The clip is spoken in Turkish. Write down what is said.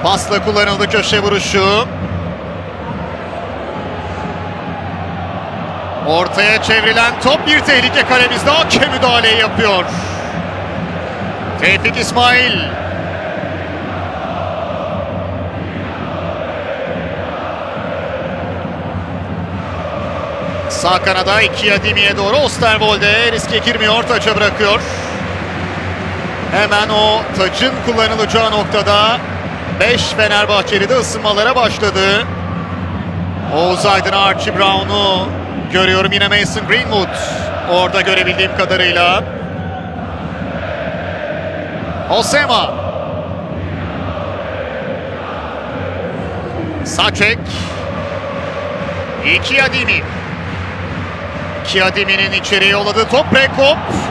Pasla kullanıldı köşe vuruşu. Ortaya çevrilen top, bir tehlike kalemizde. Ake müdahaleyi yapıyor. Tevfik İsmail. Sağ kanada Ikiadimi'ye doğru, Osterwolde riske girmiyor, taça bırakıyor. Hemen o taçın kullanılacağı noktada 5 Fenerbahçeli de ısınmalara başladı. Oğuz Aydın, Archie Brown'u görüyorum, yine Mason Greenwood orada görebildiğim kadarıyla. Osema. Saçek. Ikiadimi. Ikiadimi'nin içeriye yolladığı top, Prekop.